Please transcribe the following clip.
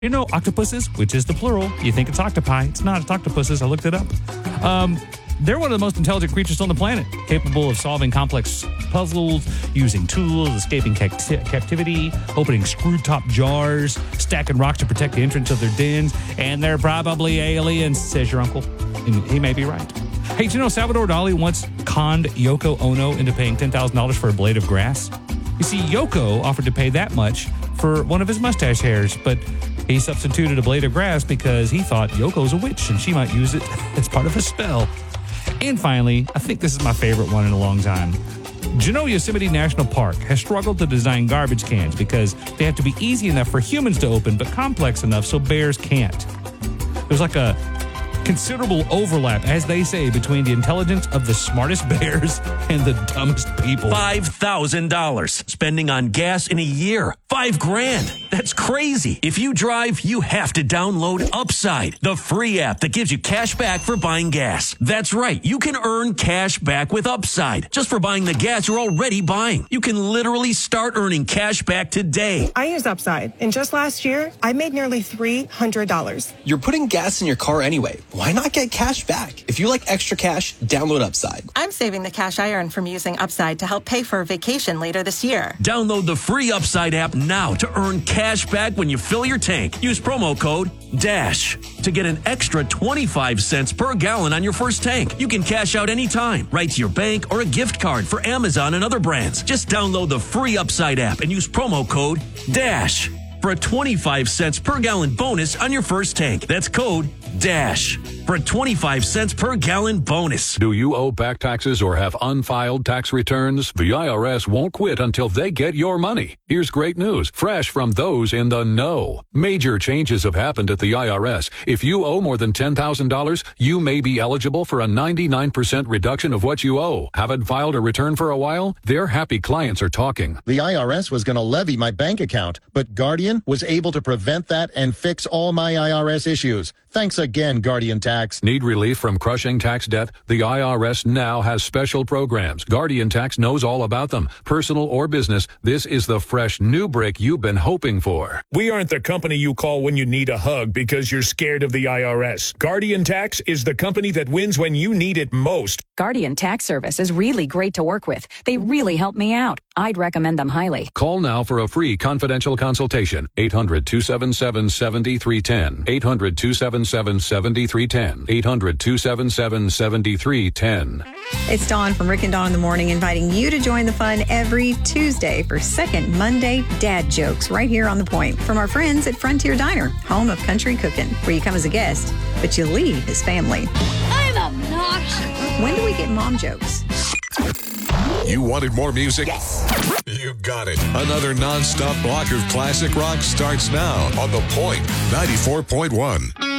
You know, octopuses, which is the plural. You think it's octopi. It's not. It's octopuses. I looked it up. They're one of the most intelligent creatures on the planet, capable of solving complex puzzles, using tools, escaping captivity, opening screw-top jars, stacking rocks to protect the entrance of their dens, and they're probably aliens, says your uncle. And he may be right. Hey, do you know Salvador Dali once conned Yoko Ono into paying $10,000 for a blade of grass? You see, Yoko offered to pay that much for one of his mustache hairs, but he substituted a blade of grass because he thought Yoko's a witch and she might use it as part of a spell. And finally, I think this is my favorite one in a long time. Do you know Yosemite National Park has struggled to design garbage cans because they have to be easy enough for humans to open, but complex enough so bears can't? There's like a considerable overlap, as they say, between the intelligence of the smartest bears and the dumbest people. $5,000 spending on gas in a year. $5,000. That's crazy. If you drive, you have to download Upside, the free app that gives you cash back for buying gas. That's right. You can earn cash back with Upside just for buying the gas you're already buying. You can literally start earning cash back today. I use Upside, and just last year, I made nearly $300. You're putting gas in your car anyway. Why not get cash back? If you like extra cash, download Upside. I'm saving the cash I earn from using Upside to help pay for a vacation later this year. Download the free Upside app now to earn cash back when you fill your tank. Use promo code DASH to get an extra 25 cents per gallon on your first tank. You can cash out anytime, right to your bank or a gift card for Amazon and other brands. Just download the free Upside app and use promo code DASH for a 25 cents per gallon bonus on your first tank. That's code DASH for a 25 cents per gallon bonus. Do you owe back taxes or have unfiled tax returns? The IRS won't quit until they get your money. Here's great news, fresh from those in the know. Major changes have happened at the IRS. If you owe more than $10,000, you may be eligible for a 99% reduction of what you owe. Haven't filed a return for a while? Their happy clients are talking. The IRS was going to levy my bank account, but Guardian was able to prevent that and fix all my IRS issues. Thanks again, Guardian Tax. Need relief from crushing tax debt? The IRS now has special programs. Guardian Tax knows all about them. Personal or business, this is the fresh new break you've been hoping for. We aren't the company you call when you need a hug because you're scared of the IRS. Guardian Tax is the company that wins when you need it most. Guardian Tax Service is really great to work with. They really help me out. I'd recommend them highly. Call now for a free confidential consultation. 800-277-7310. 800-277-7310. 800-277-7310. It's Dawn from Rick and Dawn in the Morning, inviting you to join the fun every Tuesday for Second Monday Dad Jokes right here on The Point from our friends at Frontier Diner, home of country cooking, where you come as a guest, but you leave as family. I'm obnoxious. When do we get mom jokes? You wanted more music? Yes. You got it. Another non-stop block of classic rock starts now on The Point 94.1.